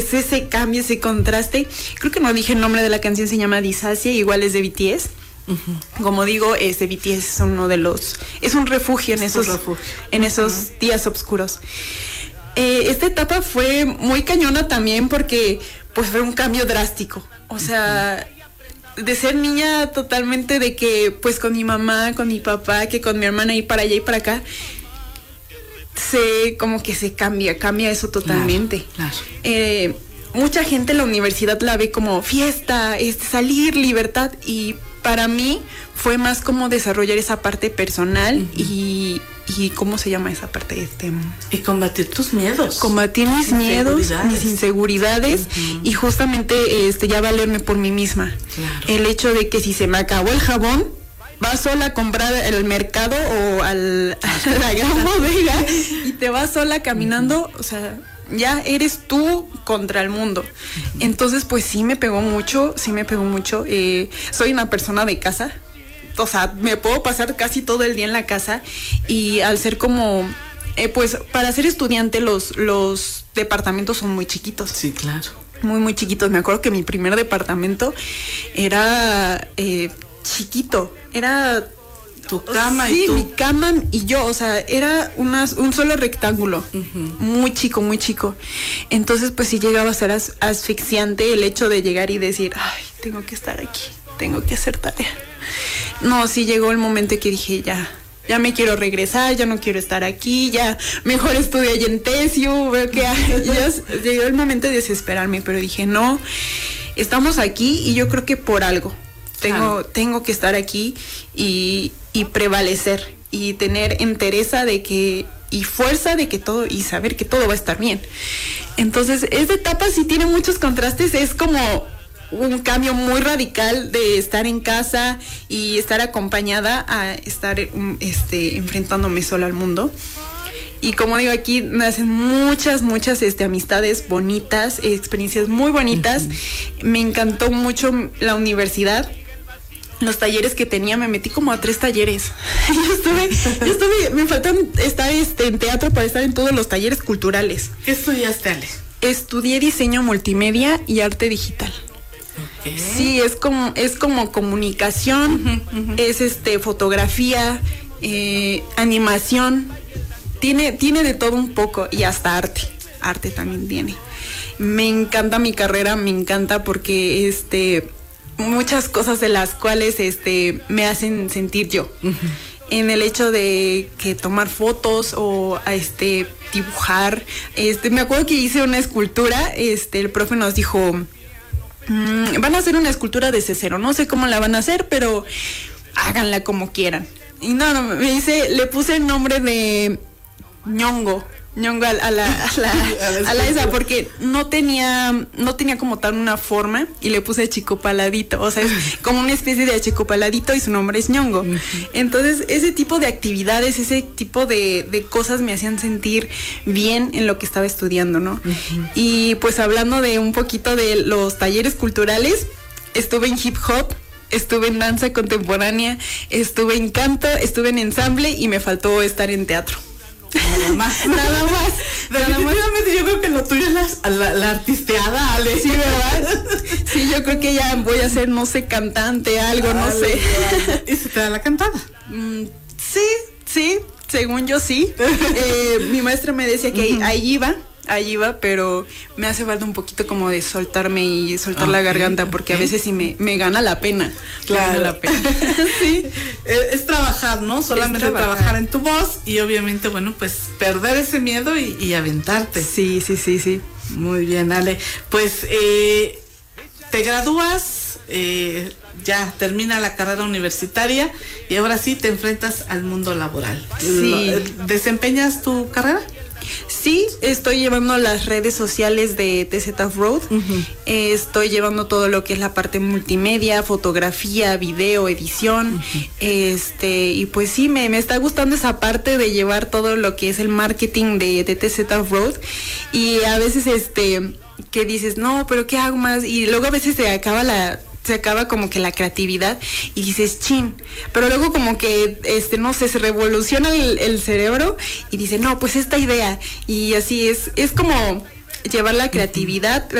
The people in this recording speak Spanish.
es ese cambio, ese contraste. Creo que no dije el nombre de la canción, se llama Disacia, igual es de BTS. Como digo, BTS es uno de los, es un refugio en esos días oscuros. Esta etapa fue muy cañona también porque pues fue un cambio drástico. O sea, de ser niña totalmente de que pues con mi mamá, con mi papá, que con mi hermana y para allá y para acá, como que se cambia eso totalmente. Claro. Mucha gente en la universidad la ve como fiesta, salir, libertad, y para mí fue más como desarrollar esa parte personal y ¿cómo se llama esa parte? Y combatir tus miedos. Combatir mis miedos, mis inseguridades, y justamente ya valerme por mí misma. Claro. El hecho de que si se me acabó el jabón, vas sola a comprar al mercado o a la gran bodega y te vas sola caminando, o sea, ya eres tú contra el mundo. Entonces, pues sí me pegó mucho. Soy una persona de casa, o sea, me puedo pasar casi todo el día en la casa, y al ser como, pues para ser estudiante los departamentos son muy chiquitos. Sí, claro. Muy, muy chiquitos. Me acuerdo que mi primer departamento era chiquito, era tu cama. Sí, y tú. Mi cama y yo, o sea, era un solo rectángulo, muy chico. Entonces, pues sí llegaba a ser asfixiante el hecho de llegar y decir, ay, tengo que estar aquí, tengo que hacer tarea. No, sí llegó el momento que dije, ya me quiero regresar, ya no quiero estar aquí, ya mejor estudio allá en TESIU, veo que ya llegó el momento de desesperarme, pero dije, no, estamos aquí y yo creo que por algo tengo que estar aquí y prevalecer y tener entereza de que y fuerza de que todo, y saber que todo va a estar bien. Entonces, esta etapa sí tiene muchos contrastes, es como un cambio muy radical de estar en casa y estar acompañada a estar enfrentándome sola al mundo. Y como digo, aquí nacen muchas amistades bonitas, experiencias muy bonitas. Me encantó mucho la universidad. Los talleres que tenía, me metí como a 3 talleres. Yo estuve, me faltan estar en teatro para estar en todos los talleres culturales. ¿Qué estudiaste, Ale? Estudié diseño multimedia y arte digital. Okay. Sí, es como comunicación, es fotografía, animación, tiene de todo un poco, y hasta arte también tiene. Me encanta mi carrera, me encanta porque muchas cosas de las cuales me hacen sentir yo. En el hecho de que tomar fotos o dibujar. Me acuerdo que hice una escultura, el profe nos dijo, van a hacer una escultura de cero, no sé cómo la van a hacer, pero háganla como quieran. Y no, le puse el nombre de Ñongo a la esa, porque no tenía como tal una forma, y le puse achicopaladito, o sea, es como una especie de achicopaladito y su nombre es Ñongo. Entonces, ese tipo de actividades, ese tipo de cosas me hacían sentir bien en lo que estaba estudiando, ¿no? Y pues hablando de un poquito de los talleres culturales, estuve en hip hop, estuve en danza contemporánea, estuve en canto, estuve en ensamble, y me faltó estar en teatro. Nada más. Definitivamente yo creo que lo tuyo es la artisteada, Ale. Sí, ¿verdad? Sí, yo creo que ya voy a ser, no sé, cantante, algo, no sé. ¿Y se te da la cantada? Sí, según yo sí. Mi maestra me decía que ahí iba, pero me hace falta un poquito como de soltarme y soltar la garganta, porque a veces sí me gana la pena. Claro. Me gana la pena. Sí. Es trabajar, ¿no? Solamente trabajar en tu voz y obviamente, bueno, pues perder ese miedo y aventarte. Sí. Muy bien, Ale. Pues te gradúas, ya termina la carrera universitaria y ahora sí te enfrentas al mundo laboral. Sí. ¿Desempeñas tu carrera? Sí, estoy llevando las redes sociales de TZ Road. Estoy llevando todo lo que es la parte multimedia, fotografía, video, edición. Y pues sí, me está gustando esa parte de llevar todo lo que es el marketing de TZ Road. Y a veces que dices, no, pero ¿qué hago más? Y luego a veces se acaba como que la creatividad y dices, chin, pero luego como que, no sé, se revoluciona el cerebro y dice, no, pues esta idea, y así es como llevar la creatividad,